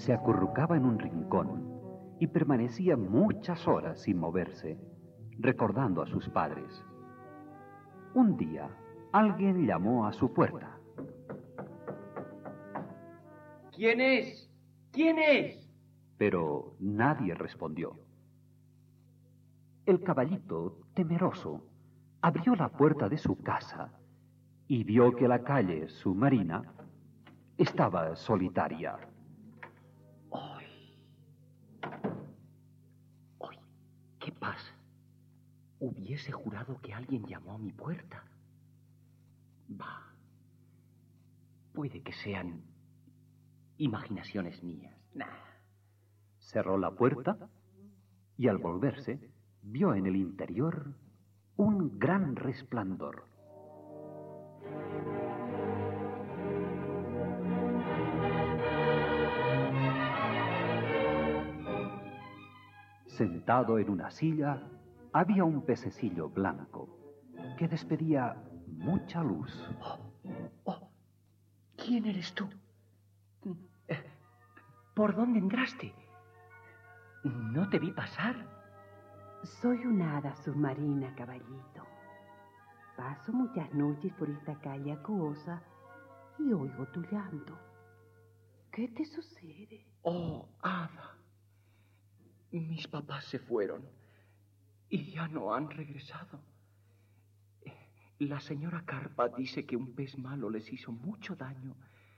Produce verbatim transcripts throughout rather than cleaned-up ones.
se acurrucaba en un rincón y permanecía muchas horas sin moverse, recordando a sus padres. Un día, alguien llamó a su puerta. ¿Quién es? ¿Quién es? Pero nadie respondió. El caballito, temeroso, abrió la puerta de su casa y vio que la calle Submarina estaba solitaria. ¡Ay! ¡Ay! ¿Qué pasa? Hubiese jurado que alguien llamó a mi puerta. Bah. Puede que sean imaginaciones mías. Nah. Cerró la puerta y al volverse vio en el interior un gran resplandor. Sentado en una silla había un pececillo blanco que despedía mucha luz. Oh, oh, ¿quién eres tú? ¿Por dónde entraste? No te vi pasar. Soy una hada submarina, caballito. Paso muchas noches por esta calle acuosa y oigo tu llanto. ¿Qué te sucede? Oh, hada. Mis papás se fueron y ya no han regresado. La señora Carpa dice que un pez malo les hizo mucho daño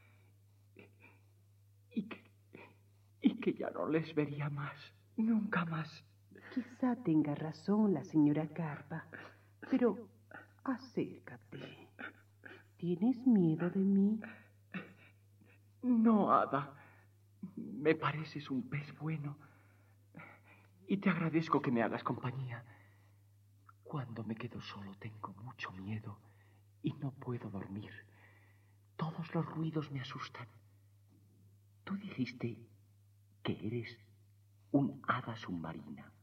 y que, y que ya no les vería más, nunca más. Quizá tenga razón la señora Carpa, pero acércate. ¿Tienes miedo de mí? No, hada. Me pareces un pez bueno y te agradezco que me hagas compañía. Cuando me quedo solo tengo mucho miedo y no puedo dormir. Todos los ruidos me asustan. Tú dijiste que eres un hada submarina.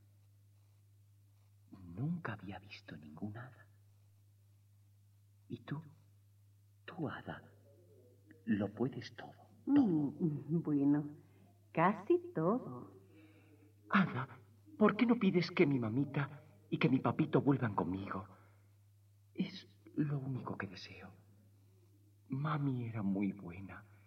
Nunca había visto ningún hada. ¿Y tú? Tú, hada, lo puedes todo. todo. Mm, bueno, casi todo. Hada, ¿por qué no pides que mi mamita y que mi papito vuelvan conmigo? Es lo único que deseo. Mami era muy buena